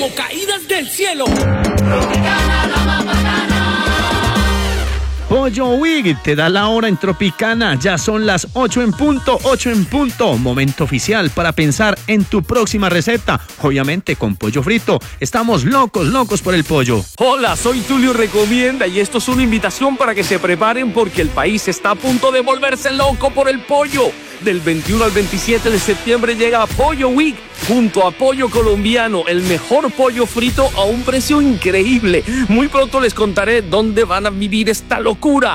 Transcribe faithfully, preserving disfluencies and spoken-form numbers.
como caídas del cielo. Tropicana, la más bacana. Pollo Week te da la hora en Tropicana. Ya son las ocho en punto, ocho en punto. Momento oficial para pensar en tu próxima receta. Obviamente con pollo frito. Estamos locos, locos por el pollo. Hola, soy Tulio Recomienda y esto es una invitación para que se preparen porque el país está a punto de volverse loco por el pollo. Del veintiuno al veintisiete de septiembre llega Pollo Week junto a Pollo Colombiano, el mejor pollo frito a un precio increíble. Muy pronto les contaré dónde van a vivir esta locura.